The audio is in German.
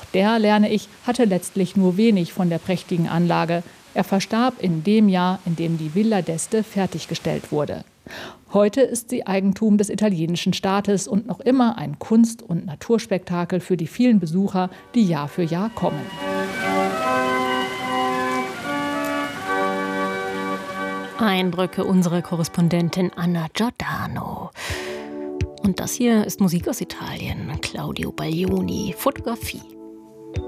Der, lerne ich, hatte letztlich nur wenig von der prächtigen Anlage. Er verstarb in dem Jahr, in dem die Villa d'Este fertiggestellt wurde. Heute ist sie Eigentum des italienischen Staates und noch immer ein Kunst- und Naturspektakel für die vielen Besucher, die Jahr für Jahr kommen. Eindrücke unserer Korrespondentin Anna Giordano. Und das hier ist Musik aus Italien. Claudio Baglioni, Fotografie.